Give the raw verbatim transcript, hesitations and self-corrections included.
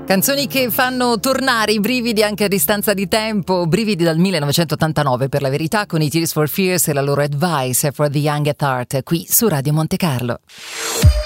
Canzoni che fanno tornare i brividi anche a distanza di tempo, brividi dal millenovecentottantanove per la verità, con i Tears for Fears e la loro Advice for the Young at Heart, qui su Radio Monte Carlo.